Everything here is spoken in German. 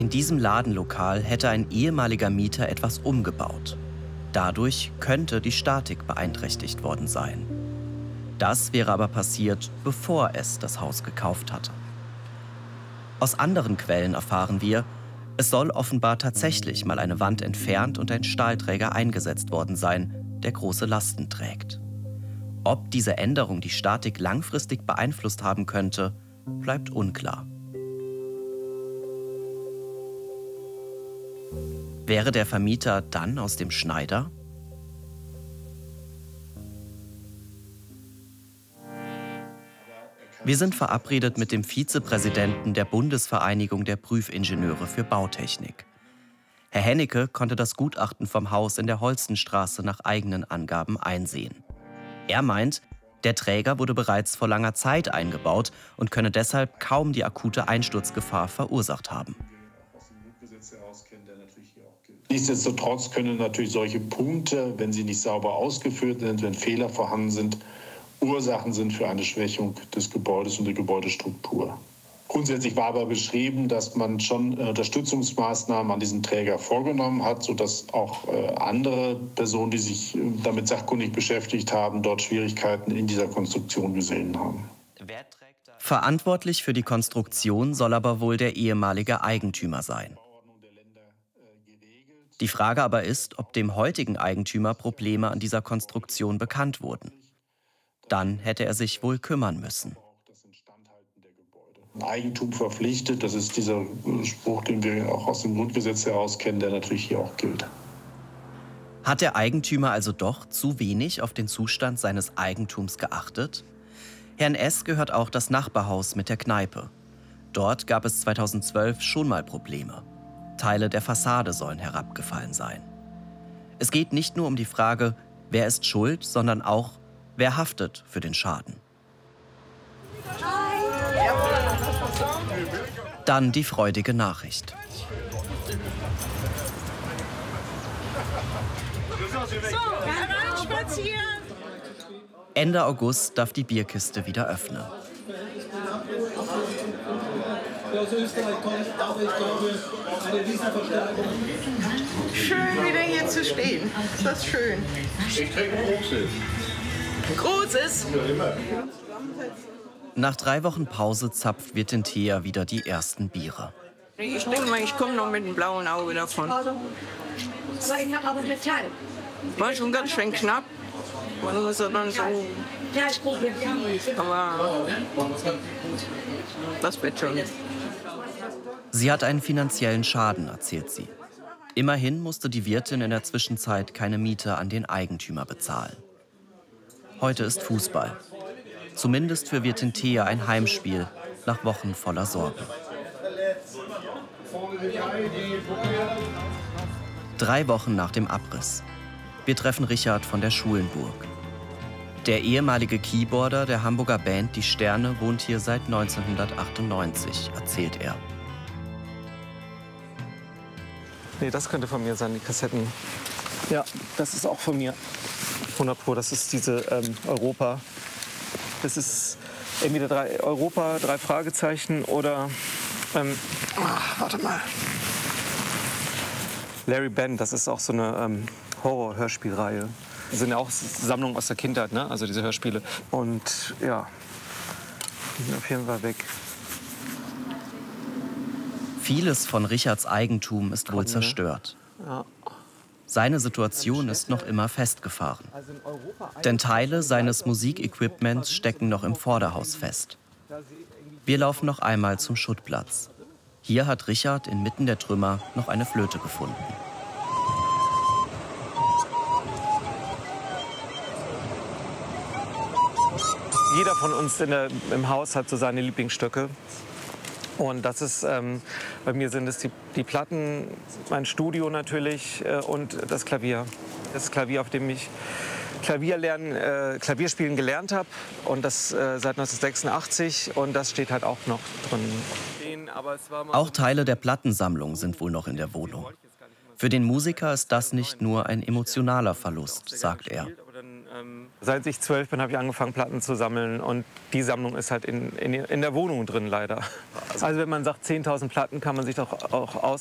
In diesem Ladenlokal hätte ein ehemaliger Mieter etwas umgebaut. Dadurch könnte die Statik beeinträchtigt worden sein. Das wäre aber passiert, bevor es das Haus gekauft hatte. Aus anderen Quellen erfahren wir, es soll offenbar tatsächlich mal eine Wand entfernt und ein Stahlträger eingesetzt worden sein, der große Lasten trägt. Ob diese Änderung die Statik langfristig beeinflusst haben könnte, bleibt unklar. Wäre der Vermieter dann aus dem Schneider? Wir sind verabredet mit dem Vizepräsidenten der Bundesvereinigung der Prüfingenieure für Bautechnik. Herr Hennecke konnte das Gutachten vom Haus in der Holstenstraße nach eigenen Angaben einsehen. Er meint, der Träger wurde bereits vor langer Zeit eingebaut und könne deshalb kaum die akute Einsturzgefahr verursacht haben. Nichtsdestotrotz können natürlich solche Punkte, wenn sie nicht sauber ausgeführt sind, wenn Fehler vorhanden sind, Ursachen sind für eine Schwächung des Gebäudes und der Gebäudestruktur. Grundsätzlich war aber beschrieben, dass man schon Unterstützungsmaßnahmen an diesem Träger vorgenommen hat, sodass auch andere Personen, die sich damit sachkundig beschäftigt haben, dort Schwierigkeiten in dieser Konstruktion gesehen haben. Verantwortlich für die Konstruktion soll aber wohl der ehemalige Eigentümer sein. Die Frage aber ist, ob dem heutigen Eigentümer Probleme an dieser Konstruktion bekannt wurden. Dann hätte er sich wohl kümmern müssen. Eigentum verpflichtet, das ist dieser Spruch, den wir auch aus dem Grundgesetz heraus kennen, der natürlich hier auch gilt. Hat der Eigentümer also doch zu wenig auf den Zustand seines Eigentums geachtet? Herrn S. gehört auch das Nachbarhaus mit der Kneipe. Dort gab es 2012 schon mal Probleme. Teile der Fassade sollen herabgefallen sein. Es geht nicht nur um die Frage, wer ist schuld, sondern auch, wer haftet für den Schaden. Dann die freudige Nachricht. Ende August darf die Bierkiste wieder öffnen. Schön wieder hier zu stehen. Ist das schön? Ich trinke Großes. Großes? Nach 3 Wochen Pause zapft Wirtin Thea wieder die ersten Biere. Ich denke mal, ich komme noch mit dem blauen Auge davon. War schon ganz schön knapp. Man muss dann so. Aber das wird schon. Sie hat einen finanziellen Schaden, erzählt sie. Immerhin musste die Wirtin in der Zwischenzeit keine Miete an den Eigentümer bezahlen. Heute ist Fußball. Zumindest für Wirtin Thea ein Heimspiel nach Wochen voller Sorgen. 3 Wochen nach dem Abriss. Wir treffen Richard von der Schulenburg. Der ehemalige Keyboarder der Hamburger Band Die Sterne wohnt hier seit 1998, erzählt er. Nee, das könnte von mir sein, die Kassetten. Ja, das ist auch von mir. 100 Pro, das ist diese Europa. Das ist entweder 3 Europa, 3 Fragezeichen oder warte mal. Larry Band, das ist auch so eine Horror-Hörspielreihe. Das sind ja auch Sammlungen aus der Kindheit, ne? Also diese Hörspiele. Und ja, die sind auf jeden Fall weg. Vieles von Richards Eigentum ist wohl zerstört. Ja. Seine Situation ist noch immer festgefahren. Denn Teile seines Musikequipments stecken noch im Vorderhaus fest. Wir laufen noch einmal zum Schuttplatz. Hier hat Richard inmitten der Trümmer noch eine Flöte gefunden. Jeder von uns im Haus hat so seine Lieblingsstöcke. Und das ist, bei mir sind es die Platten, mein Studio natürlich und das Klavier. Das Klavier, auf dem ich Klavierspielen gelernt habe. Und das seit 1986. Und das steht halt auch noch drin. Auch Teile der Plattensammlung sind wohl noch in der Wohnung. Für den Musiker ist das nicht nur ein emotionaler Verlust, sagt er. Seit ich 12 bin, habe ich angefangen, Platten zu sammeln. Und die Sammlung ist halt in der Wohnung drin, leider. Also wenn man sagt 10.000 Platten, kann man sich doch auch